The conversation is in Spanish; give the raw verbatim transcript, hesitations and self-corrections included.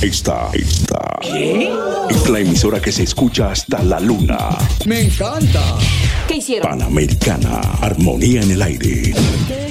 Esta, esta ¿Qué? Es la emisora que se escucha hasta la luna. ¡Me encanta! ¿Qué hicieron? Panamericana, armonía en el aire.